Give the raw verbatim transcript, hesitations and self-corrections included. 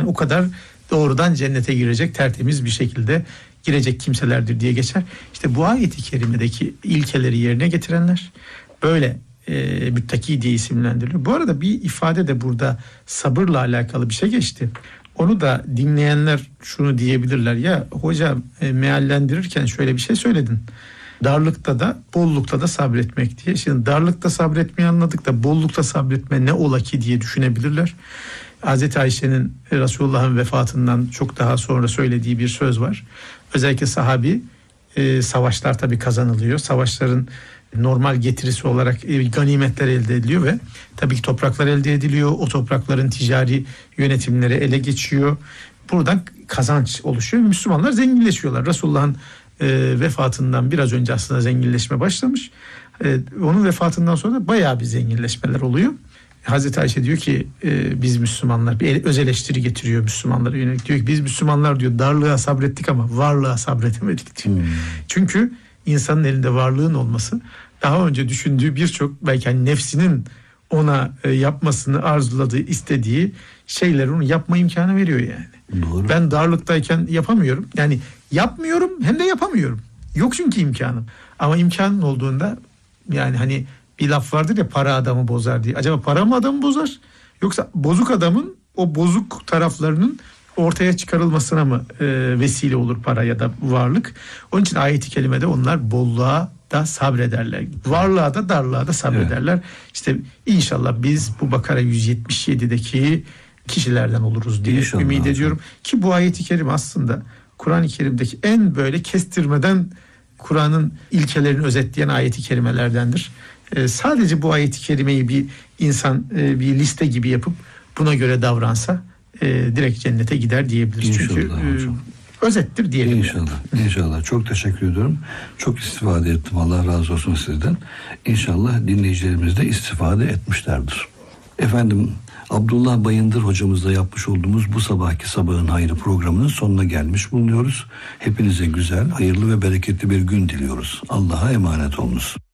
o kadar doğrudan cennete girecek, tertemiz bir şekilde girecek kimselerdir diye geçer. İşte bu ayet-i kerimedeki ilkeleri yerine getirenler böyle e, müttaki diye isimlendiriliyor. Bu arada bir ifade de burada sabırla alakalı bir şey geçti. Onu da dinleyenler şunu diyebilirler: ya hocam e, meallendirirken şöyle bir şey söyledin. Darlıkta da bollukta da sabretmek diye. Şimdi darlıkta sabretmeyi anladık da bollukta sabretme ne ola ki diye düşünebilirler. Hazreti Ayşe'nin Resulullah'ın vefatından çok daha sonra söylediği bir söz var. Özellikle sahabi e, savaşlar tabii kazanılıyor. Savaşların normal getirisi olarak e, ganimetler elde ediliyor ve tabii ki topraklar elde ediliyor. O toprakların ticari yönetimleri ele geçiyor. Buradan kazanç oluşuyor. Müslümanlar zenginleşiyorlar. Resulullah'ın e, vefatından biraz önce aslında zenginleşme başlamış. E, onun vefatından sonra da bayağı bir zenginleşmeler oluyor. Hazreti Ayşe diyor ki e, biz Müslümanlar, bir öz eleştiri getiriyor Müslümanlara yönelik. Diyor ki biz Müslümanlar diyor darlığa sabrettik ama varlığa sabredemedik diyor. Hmm. Çünkü insanın elinde varlığın olması daha önce düşündüğü birçok belki hani nefsinin ona e, yapmasını arzuladığı, istediği şeyleri onu yapma imkanı veriyor yani. Doğru. Ben darlıktayken yapamıyorum. Yani yapmıyorum hem de yapamıyorum. Yok çünkü imkanım. Ama imkanın olduğunda yani hani bir laf vardır ya, para adamı bozar diye. Acaba para mı adamı bozar? Yoksa bozuk adamın o bozuk taraflarının ortaya çıkarılmasına mı e, vesile olur para ya da varlık? Onun için ayet-i kerimede onlar bolluğa da sabrederler. Varlığa da darlığa da sabrederler. Evet. İşte inşallah biz bu Bakara yüz yetmiş yedideki kişilerden oluruz diye İnşallah ümit hocam. ediyorum. Ki bu ayet-i kerime aslında Kur'an-ı Kerim'deki en böyle kestirmeden Kur'an'ın ilkelerini özetleyen ayet-i kerimelerdendir. Ee, sadece bu ayet-i kerimeyi bir insan e, bir liste gibi yapıp buna göre davransa e, direkt cennete gider diyebiliriz. İnşallah Çünkü e, özettir diyelim. İnşallah. Yani. İnşallah. Çok teşekkür ediyorum. Çok istifade ettim. Allah razı olsun sizden. İnşallah dinleyicilerimiz de istifade etmişlerdir. Efendim, Abdullah Bayındır hocamızla yapmış olduğumuz bu sabahki Sabahın Hayrı programının sonuna gelmiş bulunuyoruz. Hepinize güzel, hayırlı ve bereketli bir gün diliyoruz. Allah'a emanet olunuz.